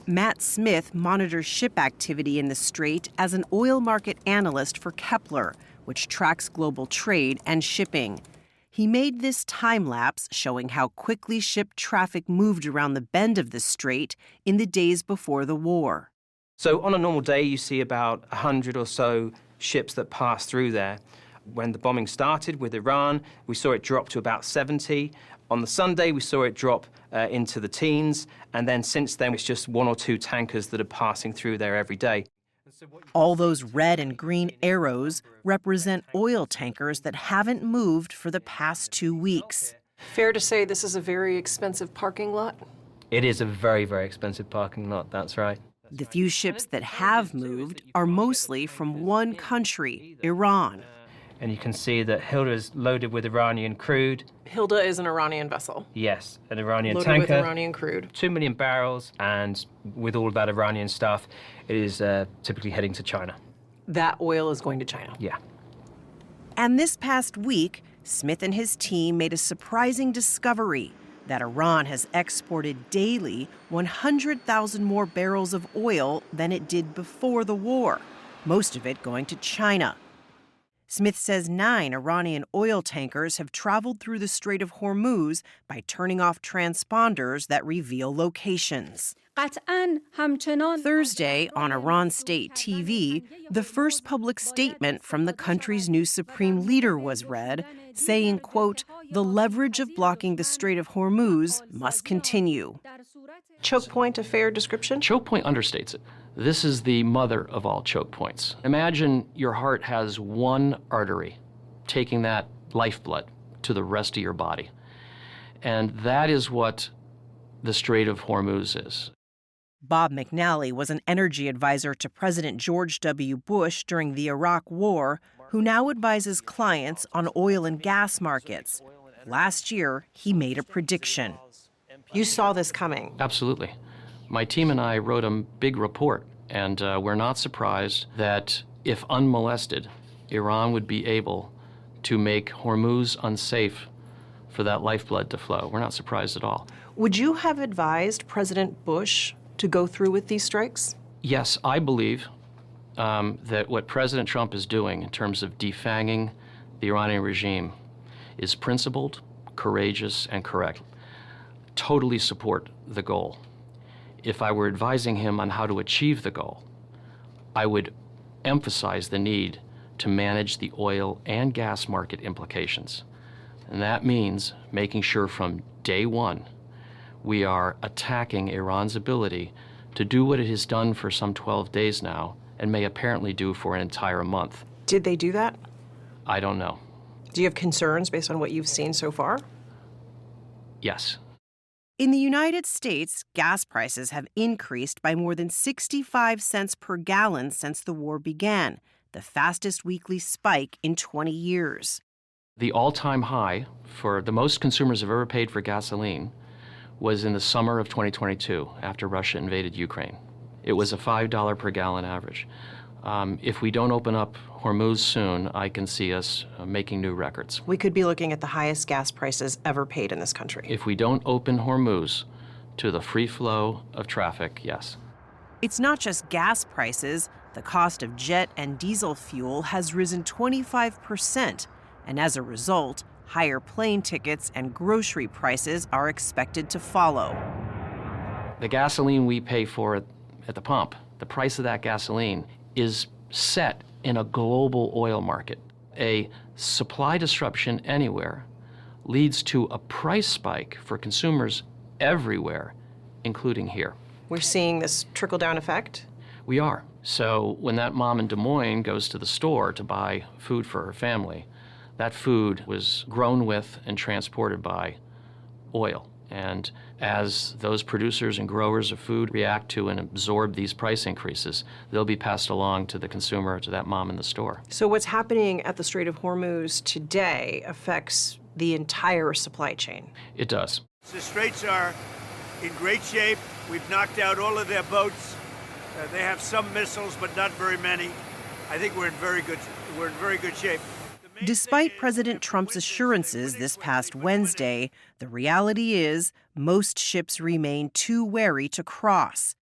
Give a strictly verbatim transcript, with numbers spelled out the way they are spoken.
Matt Smith monitors ship activity in the Strait as an oil market analyst for Kepler, which tracks global trade and shipping. He made this time lapse showing how quickly ship traffic moved around the bend of the Strait in the days before the war. So on a normal day, you see about one hundred or so ships that pass through there. When the bombing started with Iran, we saw it drop to about seventy. On the Sunday, we saw it drop uh, into the teens. And then since then, it's just one or two tankers that are passing through there every day. All those red and green arrows represent oil tankers that haven't moved for the past two weeks. Fair to say this is a very expensive parking lot? It is a very, very expensive parking lot, that's right. The few ships that have moved are mostly from one country, Iran. And you can see that Hilda is loaded with Iranian crude. Hilda is an Iranian vessel. Yes, an Iranian loaded tanker. With Iranian crude. Two million barrels, and with all of that Iranian stuff, it is uh, typically heading to China. That oil is going to China? Yeah. And this past week, Smith and his team made a surprising discovery that Iran has exported daily one hundred thousand more barrels of oil than it did before the war, most of it going to China. Smith says nine Iranian oil tankers have traveled through the Strait of Hormuz by turning off transponders that reveal locations. Thursday, on Iran State T V, the first public statement from the country's new supreme leader was read, saying, quote, "The leverage of blocking the Strait of Hormuz must continue." Choke point, a fair description? Choke point understates it. This is the mother of all choke points. Imagine your heart has one artery taking that lifeblood to the rest of your body. And that is what the Strait of Hormuz is. Bob McNally was an energy advisor to President George W. Bush during the Iraq War, who now advises clients on oil and gas markets. Last year, he made a prediction. You saw this coming. Absolutely. My team and I wrote a big report, and uh, we're not surprised that if unmolested, Iran would be able to make Hormuz unsafe for that lifeblood to flow. We're not surprised at all. Would you have advised President Bush to go through with these strikes? Yes, I believe um, that what President Trump is doing in terms of defanging the Iranian regime is principled, courageous, and correct. Totally support the goal. If I were advising him on how to achieve the goal, I would emphasize the need to manage the oil and gas market implications. And that means making sure from day one we are attacking Iran's ability to do what it has done for some twelve days now and may apparently do for an entire month. Did they do that? I don't know. Do you have concerns based on what you've seen so far? Yes. In the United States, gas prices have increased by more than sixty-five cents per gallon since the war began, the fastest weekly spike in twenty years. The all-time high for the most consumers have ever paid for gasoline was in the summer of twenty twenty-two, after Russia invaded Ukraine. It was a five dollars per gallon average. Um, if we don't open up Hormuz soon, I can see us uh, making new records. We could be looking at the highest gas prices ever paid in this country. If we don't open Hormuz to the free flow of traffic, yes. It's not just gas prices. The cost of jet and diesel fuel has risen twenty-five percent, and as a result, higher plane tickets and grocery prices are expected to follow. The gasoline we pay for at, at the pump, the price of that gasoline is set in a global oil market. A supply disruption anywhere leads to a price spike for consumers everywhere, including here. We're seeing this trickle-down effect? We are. So when that mom in Des Moines goes to the store to buy food for her family, that food was grown with and transported by oil. And as those producers and growers of food react to and absorb these price increases, they'll be passed along to the consumer, to that mom in the store. So what's happening at the Strait of Hormuz today affects the entire supply chain? It does. The straits are in great shape. We've knocked out all of their boats. Uh, they have some missiles, but not very many. I think we're in very good, we're in very good shape. Despite President Trump's assurances this past Wednesday, the reality is most ships remain too wary to cross.